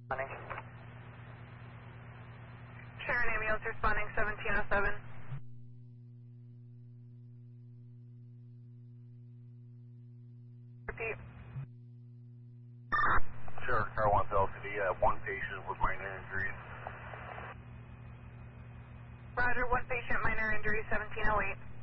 Responding. Sharon ambulance responding 1707. Repeat. Sure, car 1 to LCD, one patient with minor injuries. Roger, one patient, minor injury, 1708.